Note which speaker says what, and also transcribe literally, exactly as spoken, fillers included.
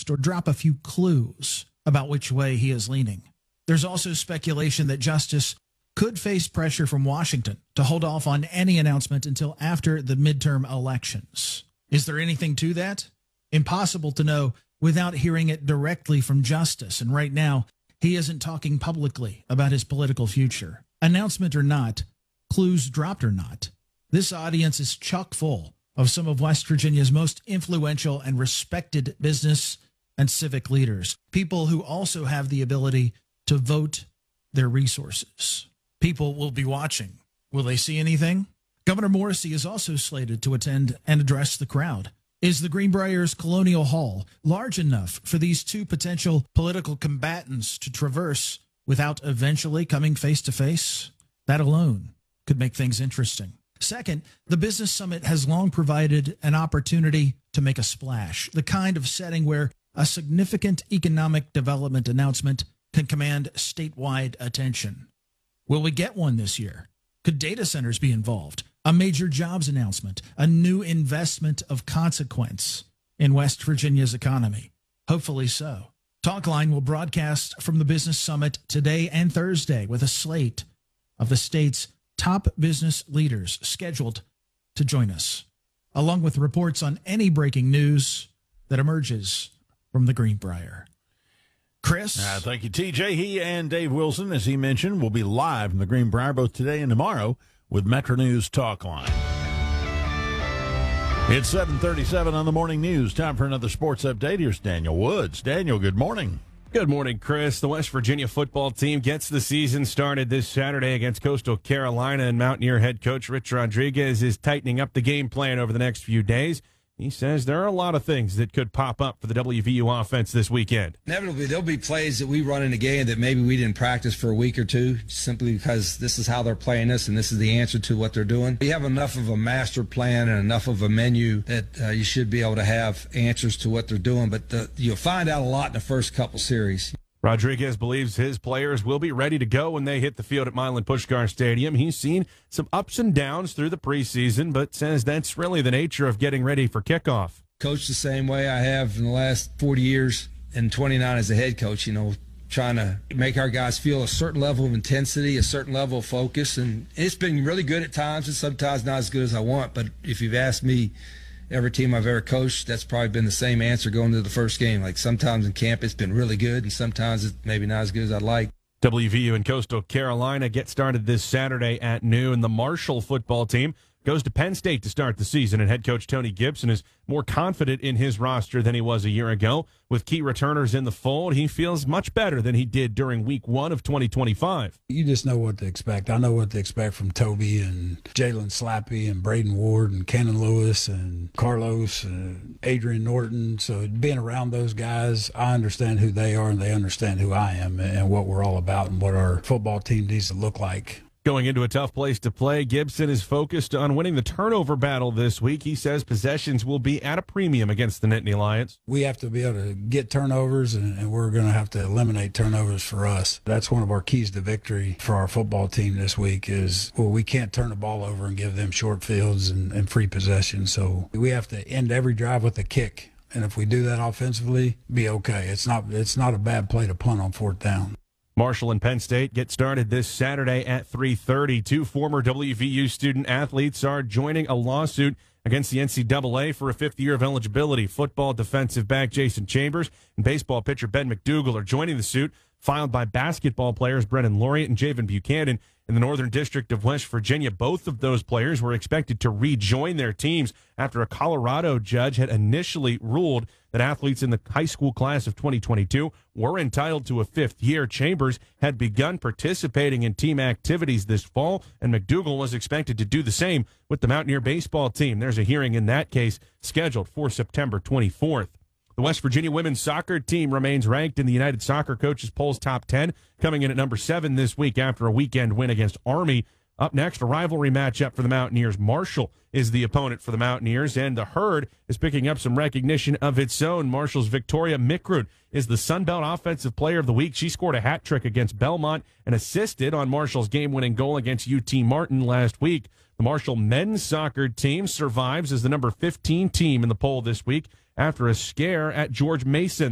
Speaker 1: suggest or drop a few clues about which way he is leaning. There's also speculation that Justice could face pressure from Washington to hold off on any announcement until after the midterm elections. Is there anything to that? Impossible to know without hearing it directly from Justice, and right now, he isn't talking publicly about his political future. Announcement or not, clues dropped or not, this audience is chock full of some of West Virginia's most influential and respected business and civic leaders, people who also have the ability to vote their resources. People will be watching. Will they see anything? Governor Morrissey is also slated to attend and address the crowd. Is the Greenbriers Colonial Hall large enough for these two potential political combatants to traverse without eventually coming face to face? That alone could make things interesting. Second, the Business Summit has long provided an opportunity to make a splash, the kind of setting where a significant economic development announcement can command statewide attention. Will we get one this year? Could data centers be involved? A major jobs announcement, a new investment of consequence in West Virginia's economy? Hopefully so. Talkline will broadcast from the Business Summit today and Thursday with a slate of the state's top business leaders scheduled to join us, along with reports on any breaking news that emerges from the Greenbrier. Chris?
Speaker 2: Uh, thank you, T J. He and Dave Wilson, as he mentioned, will be live in the Greenbrier both today and tomorrow with Metro News Talkline. It's seven thirty-seven on the morning news. Time for another sports update. Here's Daniel Woods. Daniel, good morning.
Speaker 3: Good morning, Chris. The West Virginia football team gets the season started this Saturday against Coastal Carolina, and Mountaineer head coach Rich Rodriguez is tightening up the game plan over the next few days. He says there are a lot of things that could pop up for the W V U offense this weekend.
Speaker 4: Inevitably, there'll be plays that we run in the game that maybe we didn't practice for a week or two, simply because this is how they're playing us and this is the answer to what they're doing. We have enough of a master plan and enough of a menu that uh, you should be able to have answers to what they're doing, but the, you'll find out a lot in the first couple series.
Speaker 3: Rodriguez believes his players will be ready to go when they hit the field at Milan Puskar Stadium. He's seen some ups and downs through the preseason, but says that's really the nature of getting ready for kickoff.
Speaker 4: Coach the same way I have in the last forty years and twenty-nine as a head coach, you know, trying to make our guys feel a certain level of intensity, a certain level of focus, and it's been really good at times and sometimes not as good as I want. But if you've asked me, every team I've ever coached, that's probably been the same answer going to the first game. Like sometimes in camp it's been really good, and sometimes it's maybe not as good as I'd like.
Speaker 3: W V U and Coastal Carolina get started this Saturday at noon. The Marshall football team goes to Penn State to start the season, and head coach Tony Gibson is more confident in his roster than he was a year ago. With key returners in the fold, he feels much better than he did during week one of twenty twenty-five.
Speaker 5: You just know what to expect. I know what to expect from Toby and Jalen Slappy and Braden Ward and Cannon Lewis and Carlos and Adrian Norton. So being around those guys, I understand who they are and they understand who I am and what we're all about and what our football team needs to look like.
Speaker 3: Going into a tough place to play, Gibson is focused on winning the turnover battle this week. He says possessions will be at a premium against the Nittany Lions.
Speaker 5: We have to be able to get turnovers, and, and we're going to have to eliminate turnovers for us. That's one of our keys to victory for our football team this week is, well, we can't turn the ball over and give them short fields and, and free possession. So we have to end every drive with a kick. And if we do that offensively, be okay. It's not, it's not a bad play to punt on fourth down.
Speaker 3: Marshall and Penn State get started this Saturday at three thirty. Two former W V U student athletes are joining a lawsuit against the N C double A for a fifth year of eligibility. Football defensive back Jason Chambers and baseball pitcher Ben McDougal are joining the suit filed by basketball players Brennan Lauriat and Javen Buchanan in the Northern District of West Virginia. Both of those players were expected to rejoin their teams after a Colorado judge had initially ruled that athletes in the high school class of twenty twenty-two were entitled to a fifth year. Chambers had begun participating in team activities this fall, and McDougal was expected to do the same with the Mountaineer baseball team. There's a hearing in that case scheduled for September twenty-fourth. The West Virginia women's soccer team remains ranked in the United Soccer Coaches Poll's top ten, coming in at number seven this week after a weekend win against Army. Up next, a rivalry matchup for the Mountaineers. Marshall is the opponent for the Mountaineers, and the Herd is picking up some recognition of its own. Marshall's Victoria Mikrud is the Sun Belt Offensive Player of the Week. She scored a hat trick against Belmont and assisted on Marshall's game-winning goal against U T Martin last week. The Marshall men's soccer team survives as the number fifteen team in the poll this week after a scare at George Mason.